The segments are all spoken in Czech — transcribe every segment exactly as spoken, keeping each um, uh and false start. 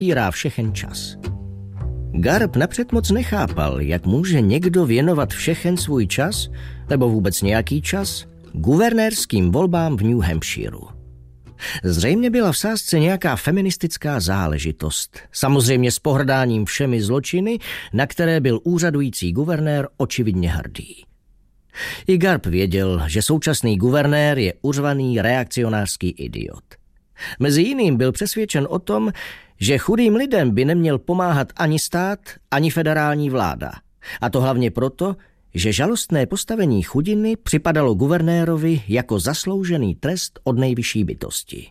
Írá všechen čas. Garb napřed moc nechápal, jak může někdo věnovat všechen svůj čas, nebo vůbec nějaký čas, guvernérským volbám v New Hampshireu. Zřejmě byla v sázce nějaká feministická záležitost, samozřejmě s pohrdáním všemi zločiny, na které byl úřadující guvernér očividně hrdý. I Garb věděl, že současný guvernér je uřvaný reakcionářský idiot. Mezi jiným byl přesvědčen o tom, že chudým lidem by neměl pomáhat ani stát, ani federální vláda. A to hlavně proto, že žalostné postavení chudiny připadalo guvernérovi jako zasloužený trest od nejvyšší bytosti.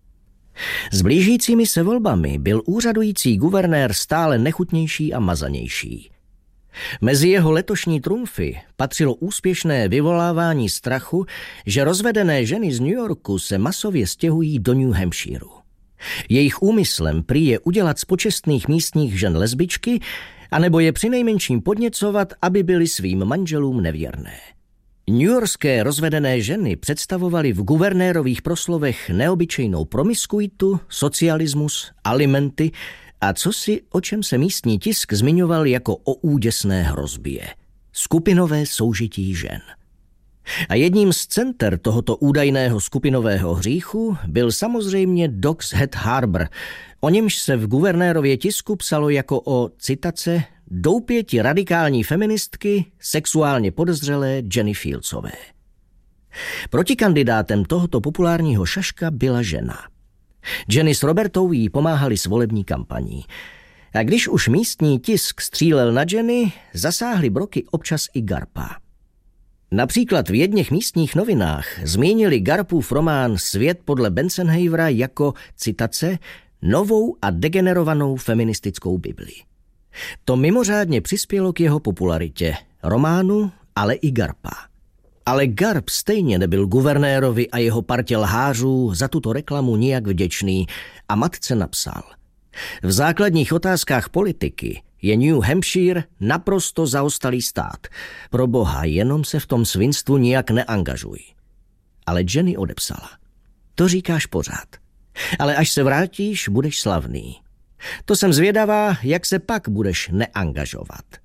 S blížícími se volbami byl úřadující guvernér stále nechutnější a mazanější. Mezi jeho letošní trumfy patřilo úspěšné vyvolávání strachu, že rozvedené ženy z New Yorku se masově stěhují do New Hampshireu. Jejich úmyslem prý je udělat z počestných místních žen lesbičky, anebo je přinejmenším podněcovat, aby byly svým manželům nevěrné. Newyorské rozvedené ženy představovaly v guvernérových proslovech neobyčejnou promiskuitu, socialismus, alimenty a cosi, o čem se místní tisk zmiňoval jako o úděsné hrozbě. Skupinové soužití žen. A jedním z center tohoto údajného skupinového hříchu byl samozřejmě Dock's Head Harbor, o němž se v guvernérově tisku psalo jako o, citace, doupěti radikální feministky, sexuálně podezřelé Jenny Fieldsové. Protikandidátem tohoto populárního šaška byla žena. Jenny s Robertou jí pomáhali s volební kampaní. A když už místní tisk střílel na Jenny, zasáhly broky občas i Garpa. Například v jedněch místních novinách zmínili Garpův román Svět podle Bensenhavera jako, citace, novou a degenerovanou feministickou bibli. To mimořádně přispělo k jeho popularitě, románu, ale i Garpa. Ale Garb stejně nebyl guvernérovi a jeho partě lhářů za tuto reklamu nijak vděčný a matce napsal: v základních otázkách politiky je New Hampshire naprosto zaostalý stát. Pro boha, jenom se v tom svinstvu nijak neangažuj. Ale Jenny odepsala: to říkáš pořád. Ale až se vrátíš, budeš slavný. To jsem zvědavá, jak se pak budeš neangažovat.